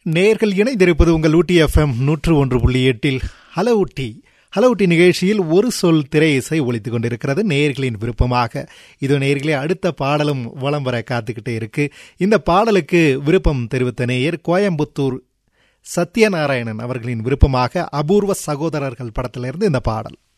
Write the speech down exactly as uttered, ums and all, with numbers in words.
நேயர்கள் இணைந்திருப்பது உங்கள் ஊட்டி எஃப்எம் நூற்று ஒன்று புள்ளி எட்டில் ஹலோ ஊட்டி. ஹலோ ஊட்டி நிகழ்ச்சியில் ஒரு சொல் திரை இசை ஒலித்துக் கொண்டிருக்கிறது நேயர்களின் விருப்பமாக. இது நேயர்களே, அடுத்த பாடலும் வலம் வர காத்துக்கிட்டே இருக்கு. இந்த பாடலுக்கு விருப்பம் தெரிவித்த நேயர் கோயம்புத்தூர் சத்யநாராயணன் அவர்களின் விருப்பமாக அபூர்வ சகோதரர்கள் படத்திலிருந்து இந்த பாடல்.